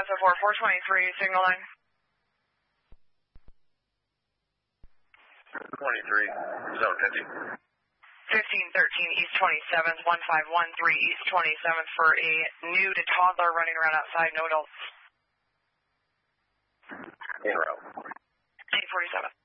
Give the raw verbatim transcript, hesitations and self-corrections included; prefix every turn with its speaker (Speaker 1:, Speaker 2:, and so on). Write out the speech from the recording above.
Speaker 1: Delta four, four twenty-three, signal line.
Speaker 2: twenty-three, zone fifty.
Speaker 1: fifteen thirteen East twenty-seventh, one five one three East twenty-seventh for a new to toddler running around outside, no adults.
Speaker 2: In route.
Speaker 1: eight forty-seven.